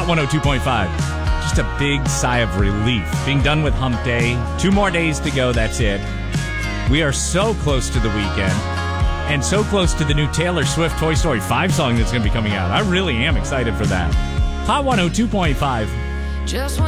Hot 102.5. Just a big sigh of relief. Being done with hump day. 2 more days to go, that's it. We are so close to the weekend. And so close to the new Taylor Swift Toy Story 5 song that's going to be coming out. I really am excited for that. Hot 102.5.